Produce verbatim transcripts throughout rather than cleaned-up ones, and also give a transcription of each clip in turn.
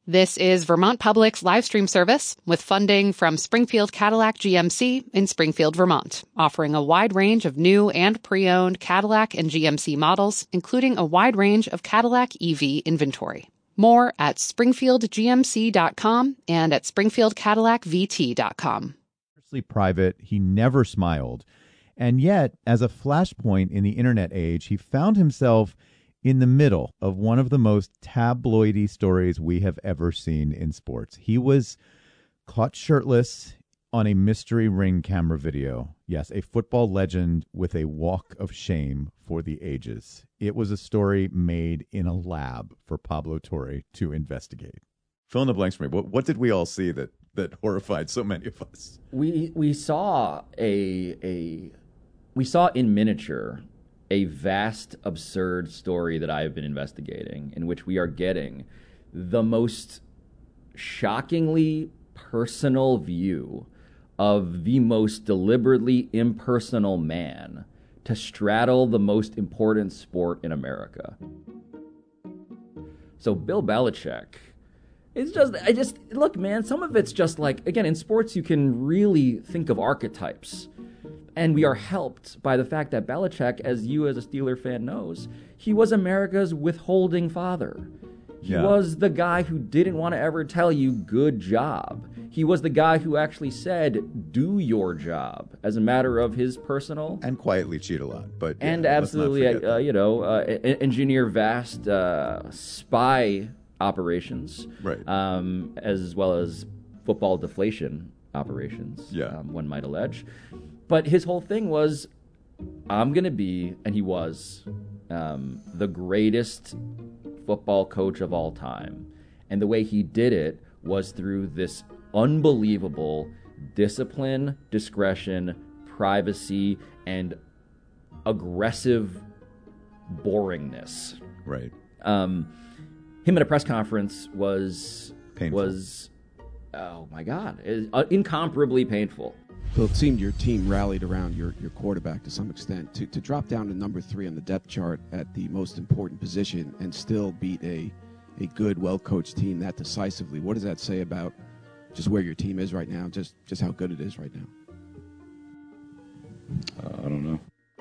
This is Vermont Public's live stream service with funding from Springfield Cadillac G M C in Springfield, Vermont, offering a wide range of new and pre-owned Cadillac and G M C models, including a wide range of Cadillac E V inventory. More at springfield g m c dot com and at springfield cadillac v t dot com. Private, he never smiled. And yet, as a flashpoint in the internet age, he found himself in the middle of one of the most tabloidy stories we have ever seen in sports. He was caught shirtless on a mystery ring camera video. Yes, a football legend with a walk of shame for the ages. It was a story made in a lab for Pablo Torre to investigate. Fill in the blanks for me. What, what did we all see that that horrified so many of us? We we saw a a we saw in miniature a vast, absurd story that I have been investigating, in which we are getting the most shockingly personal view of the most deliberately impersonal man to straddle the most important sport in America. So Bill Belichick, it's just, I just, look, man, some of it's just like, again, in sports, you can really think of archetypes. And we are helped by the fact that Belichick, as you as a Steeler fan knows, he was America's withholding father. He yeah. was the guy who didn't want to ever tell you, good job. He was the guy who actually said, do your job, as a matter of his personal... And quietly cheat a lot. but yeah, And absolutely, uh, you know, uh, engineer vast uh, spy operations. Right. Um, as well as football deflation operations, yeah. um, one might allege. But his whole thing was, I'm going to be, and he was, um, the greatest football coach of all time. And the way he did it was through this unbelievable discipline, discretion, privacy, and aggressive boringness. Right. Um, him at a press conference was, painful. was, oh my God, is, uh, incomparably painful. Well, it seemed your team rallied around your, your quarterback to some extent. To to drop down to number three on the depth chart at the most important position and still beat a a good, well-coached team that decisively, what does that say about just where your team is right now, just, just how good it is right now? Uh, I don't know.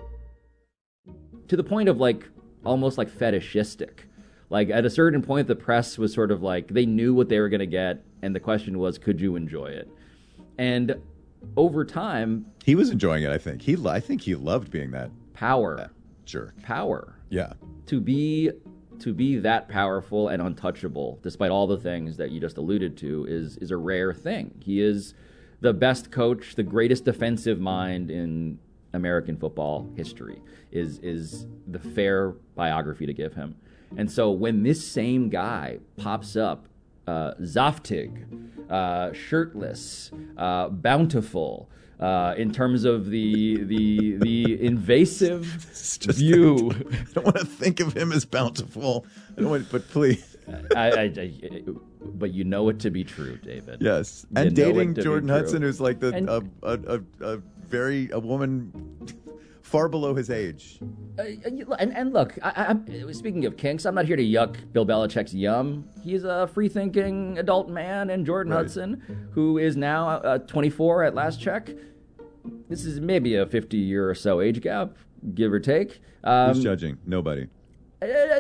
To the point of, like, almost like fetishistic. Like, at a certain point, the press was sort of like, they knew what they were going to get, and the question was, could you enjoy it? And over time, he was enjoying it. I think he. I think he loved being that power that jerk. Power. Yeah. To be to be that powerful and untouchable, despite all the things that you just alluded to, is is a rare thing. He is the best coach, the greatest defensive mind in American football history. Is is the fair biography to give him. And so when this same guy pops up, uh, Zoftig, uh, shirtless, uh, bountiful, uh, in terms of the the the invasive just, view. I don't want to think of him as bountiful. I don't want, but please. I, I, I, but you know it to be true, David. Yes, you and dating Jordan Hudson, who's like the and, a, a, a, a very a woman far below his age. Uh, and, and look, I, I'm, speaking of kinks, I'm not here to yuck Bill Belichick's yum. He's a free-thinking adult man, and Jordan right. Hudson, who is now uh, twenty-four at last check. This is maybe a fifty-year or so age gap, give or take. Um, Who's judging? Nobody. Uh,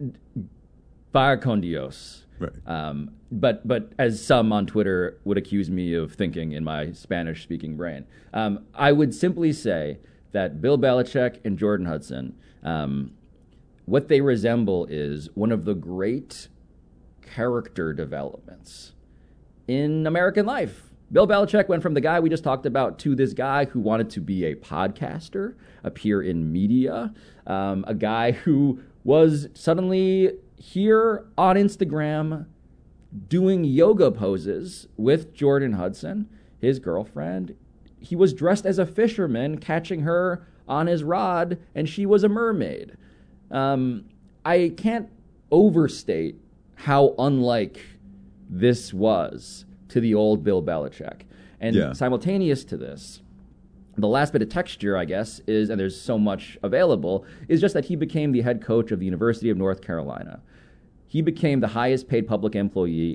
Vaya con Dios. Right. Um, but but as some on Twitter would accuse me of thinking in my Spanish-speaking brain, um, I would simply say that Bill Belichick and Jordan Hudson, um, what they resemble is one of the great character developments in American life. Bill Belichick went from the guy we just talked about to this guy who wanted to be a podcaster, appear in media, um, a guy who was suddenly here on Instagram doing yoga poses with Jordan Hudson, his girlfriend. He was dressed as a fisherman, catching her on his rod, and she was a mermaid. Um, I can't overstate how unlike this was to the old Bill Belichick. And yeah. simultaneous to this, the last bit of texture, I guess, is, and there's so much available, is just that he became the head coach of the University of North Carolina. He became the highest paid public employee